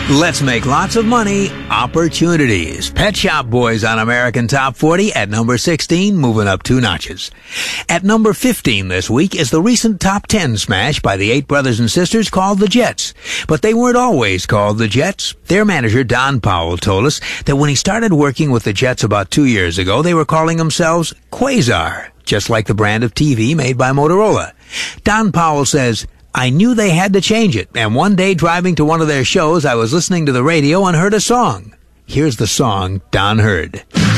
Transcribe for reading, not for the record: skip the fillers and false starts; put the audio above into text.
Let's make lots of money. Opportunities. Pet Shop Boys on American Top 40 at number 16, moving up 2 notches. At number 15 this week is the recent Top 10 smash by the 8 brothers and sisters called the Jets. But they weren't always called the Jets. Their manager, Don Powell, told us that when he started working with the Jets about 2 years ago, they were calling themselves Quasar, just like the brand of TV made by Motorola. Don Powell says, I knew they had to change it, and one day driving to one of their shows, I was listening to the radio and heard a song. Here's the song Don heard.